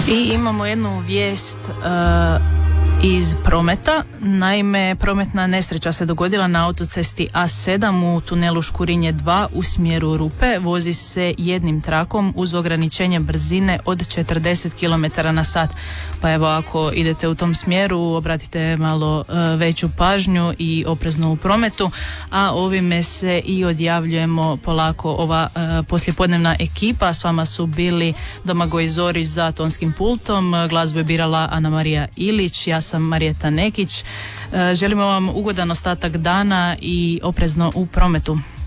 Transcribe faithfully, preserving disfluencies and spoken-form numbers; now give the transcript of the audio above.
I imamo jednu vijest uh, iz prometa. Naime, prometna nesreća se dogodila na autocesti A sedam u tunelu Škurinje dva u smjeru Rupe. Vozi se jednim trakom uz ograničenje brzine od četrdeset kilometara na sat. Pa evo, ako idete u tom smjeru, obratite malo uh, veću pažnju i oprezno u prometu. A ovime se i odjavljujemo polako ova uh, poslijepodnevna ekipa. S vama su bili Domagoj Zorić za tonskim pultom, glazbu je birala Ana Marija Ilić, ja sam Marijeta Nekić. Želimo vam ugodan ostatak dana i oprezno u prometu.